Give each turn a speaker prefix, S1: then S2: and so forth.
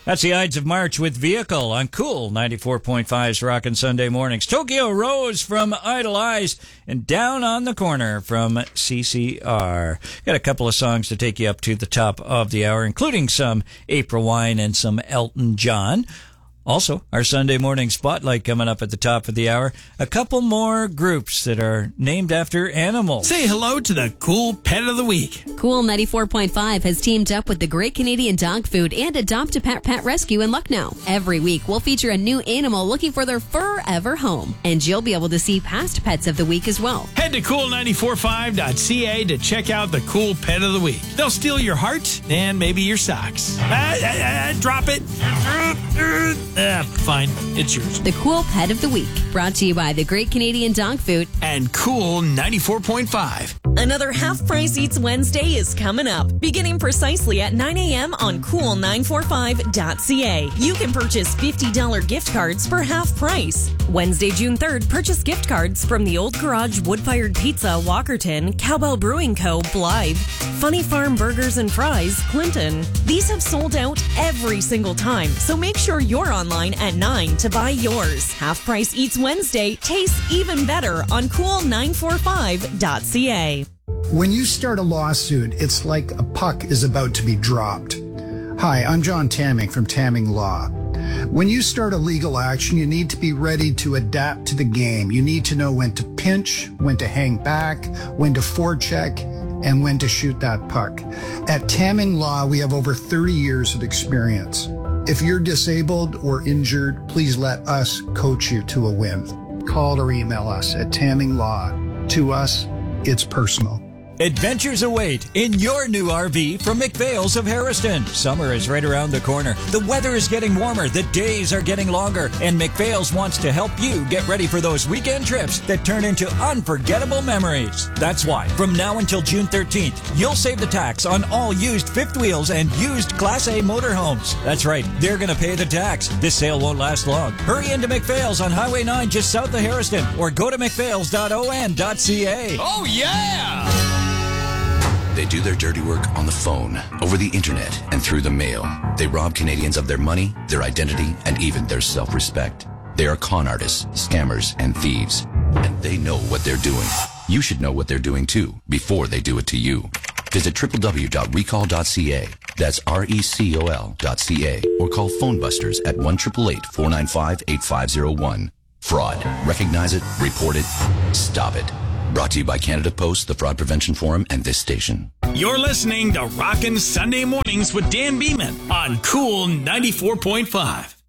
S1: That's the Ides of March with Vehicle on Cool 94.5's Rockin' Sunday Mornings. Tokyo Rose from Idolize and Down on the Corner from CCR. Got a couple of songs to take you up to the top of the hour, including some April Wine and some Elton John. Also, our Sunday morning spotlight coming up at the top of the hour. A couple more groups that are named after animals.
S2: Say hello to the Cool Pet of the Week.
S3: Cool 94.5 has teamed up with the Great Canadian Dog Food and Adopt a Pet Pet Rescue in Lucknow. Every week, we'll feature a new animal looking for their forever home. And you'll be able to see past pets of the week as well.
S2: Head to cool945.ca to check out the Cool Pet of the Week. They'll steal your heart and maybe your socks. Drop it. Fine. It's yours.
S3: The Cool Pet of the Week, brought to you by the Great Canadian Dog Food
S2: and Cool 94.5.
S4: Another Half Price Eats Wednesday is coming up, beginning precisely at 9 a.m. on cool945.ca. You can purchase $50 gift cards for half price. Wednesday, June 3rd, purchase gift cards from the Old Garage Wood-Fired Pizza, Walkerton, Cowbell Brewing Co., Blythe, Funny Farm Burgers and Fries, Clinton. These have sold out every single time, so make sure you're online at 9 to buy yours. Half Price Eats Wednesday tastes even better on cool945.ca.
S5: When you start a lawsuit, it's like a puck is about to be dropped. Hi, I'm John Tamming from Tamming Law. When you start a legal action, you need to be ready to adapt to the game. You need to know when to pinch, when to hang back, when to forecheck, and when to shoot that puck. At Tamming Law, we have over 30 years of experience. If you're disabled or injured, please let us coach you to a win. Call or email us at Tamming Law. To us, it's personal.
S1: Adventures await in your new RV from McPhail's of Harrison. Summer is right around the corner. The weather is getting warmer. The days are getting longer. And McPhail's wants to help you get ready for those weekend trips that turn into unforgettable memories. That's why, from now until June 13th, you'll save the tax on all used fifth wheels and used Class A motorhomes. That's right, they're going to pay the tax. This sale won't last long. Hurry into McPhail's on Highway 9 just south of Harrison, or go to mcphails.on.ca.
S2: Oh, yeah!
S6: They do their dirty work on the phone, over the internet, and through the mail. They rob Canadians of their money, their identity, and even their self-respect. They are con artists, scammers, and thieves. And they know what they're doing. You should know what they're doing too, before they do it to you. Visit www.recall.ca. That's RECOL.ca. Or call Phonebusters at 1-888-495-8501. Fraud. Recognize it, report it, stop it. Brought to you by Canada Post, the Fraud Prevention Forum, and this station.
S2: You're listening to Rockin' Sunday Mornings with Dan Beeman on Cool 94.5.